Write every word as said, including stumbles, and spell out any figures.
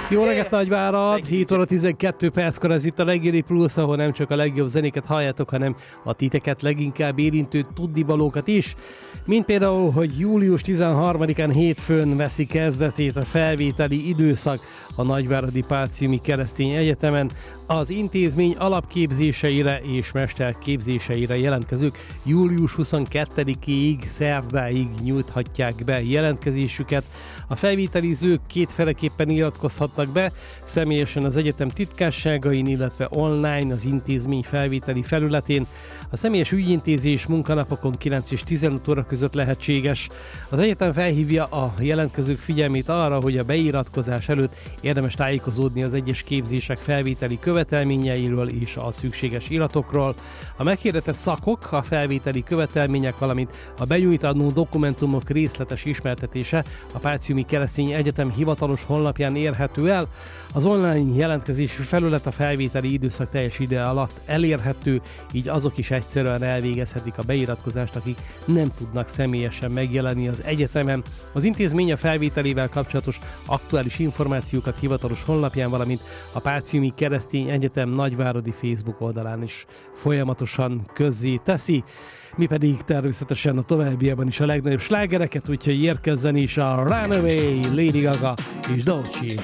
Jó reggelt, Nagyvárad! hét óra tizenkettő perckor ez itt a Reggeli Plusz, ahol nem csak a legjobb zenéket halljátok, hanem a titeket leginkább érintő tudnivalókat is. Mint például, hogy július tizenharmadikán hétfőn veszi kezdetét a felvételi időszak a Nagyváradi Páciumi Keresztény Egyetemen. Az intézmény alapképzéseire és mesterképzéseire jelentkezők július huszonkettedikéig, szerdáig nyújthatják be jelentkezésüket. A felvételizők kétféleképpen iratkozhatnak be, személyesen az egyetem titkárságain, illetve online az intézmény felvételi felületén. A személyes ügyintézés munkanapokon kilenc és tizenöt óra között lehetséges. Az egyetem felhívja a jelentkezők figyelmét arra, hogy a beiratkozás előtt érdemes tájékozódni az egyes képzések felvételi követelményeiről és a szükséges iratokról. A meghirdetett szakok, a felvételi követelmények, valamint a benyújtandó dokumentumok részletes ismertetése a Páciumi Keresztény Egyetem hivatalos honlapján érhető el. Az online jelentkezési felület a felvételi időszak teljes ide alatt elérhető, így azok is egyszerűen elvégezhetik a beiratkozást, akik nem tudnak személyesen megjelenni az egyetemen. Az intézmény a felvételével kapcsolatos aktuális információkat hivatalos honlapján, valamint a Páciumi Keresztény Egyetem nagyváradi Facebook oldalán is folyamatosan közzé teszi. Mi pedig természetesen a továbbiában is a legnagyobb slágereket, úgyhogy érkezzen is a Runaway, Lady Gaga és Doechii.